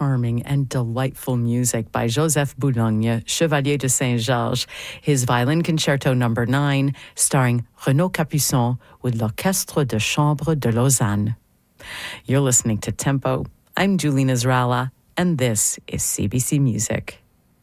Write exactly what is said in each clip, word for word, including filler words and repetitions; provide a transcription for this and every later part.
charming and delightful music by Joseph Boulogne, Chevalier de Saint-Georges, his Violin Concerto number nine, starring Renaud Capuçon with l'Orchestre de Chambre de Lausanne. You're listening to Tempo. I'm Julie Nasrallah, and this is C B C Music.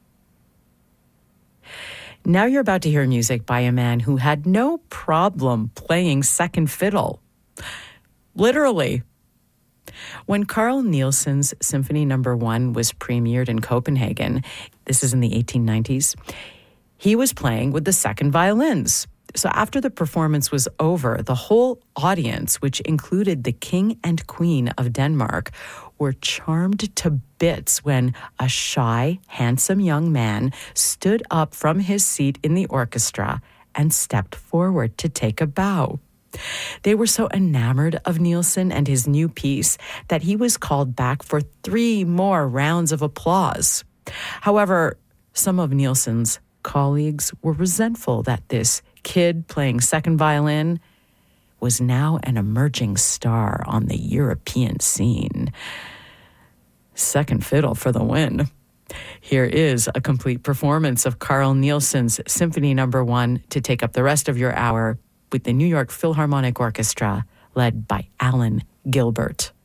Now you're about to hear music by a man who had no problem playing second fiddle. Literally. When Carl Nielsen's Symphony Number One was premiered in Copenhagen, this is in the eighteen nineties, he was playing with the second violins. So after the performance was over, the whole audience, which included the King and Queen of Denmark, were charmed to bits when a shy, handsome young man stood up from his seat in the orchestra and stepped forward to take a bow. They were so enamored of Nielsen and his new piece that he was called back for three more rounds of applause. However, some of Nielsen's colleagues were resentful that this kid playing second violin was now an emerging star on the European scene. Second fiddle for the win. Here is a complete performance of Carl Nielsen's Symphony Number One to take up the rest of your hour with the New York Philharmonic Orchestra, led by Alan Gilbert.